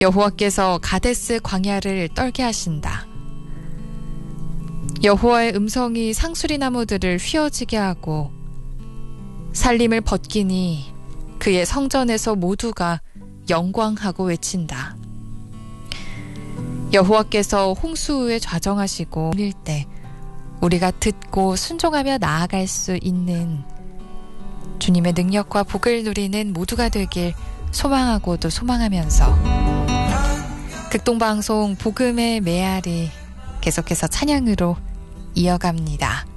여호와께서 가데스 광야를 떨게 하신다. 여호와의 음성이 상수리 나무들을 휘어지게 하고 살림을 벗기니 그의 성전에서 모두가 영광하고 외친다. 여호와께서 홍수에 좌정하시고 밀 때 우리가 듣고 순종하며 나아갈 수 있는 주님의 능력과 복을 누리는 모두가 되길 소망하고도 소망하면서 극동방송 복음의 메아리 계속해서 찬양으로 이어갑니다.